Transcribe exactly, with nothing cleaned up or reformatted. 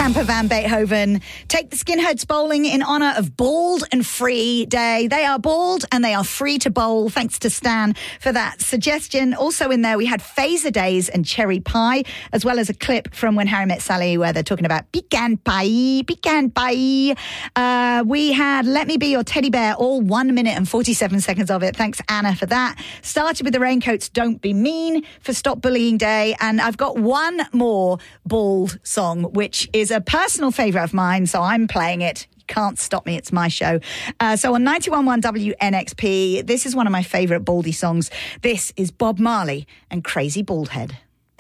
Camper Van Beethoven. Take the skinheads bowling in honour of Bald and Free Day. They are bald and they are free to bowl. Thanks to Stan for that suggestion. Also in there we had Phaser Days and Cherry Pie, as well as a clip from When Harry Met Sally where they're talking about pecan pie, pecan pie. Uh, we had Let Me Be Your Teddy Bear, all one minute and forty-seven seconds of it. Thanks, Anna, for that. Started with the Raincoats, Don't Be Mean for Stop Bullying Day. And I've got one more bald song, which is a personal favourite of mine, so I'm playing it. You can't stop me, it's my show. Uh, so on ninety-one point one W N X P, this is one of my favourite baldy songs. This is Bob Marley and Crazy Bald Head.